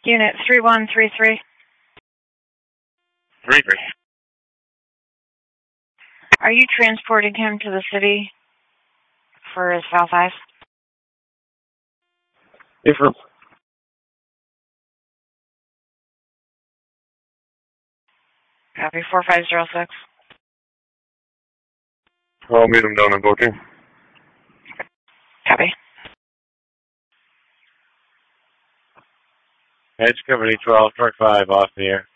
Unit 3133. 33. Are you transporting him to the city for his South Eyes? Yes, sir. Copy 4506. I'll meet him down in Booking. Copy. Edge Company 12, truck 5 off the air.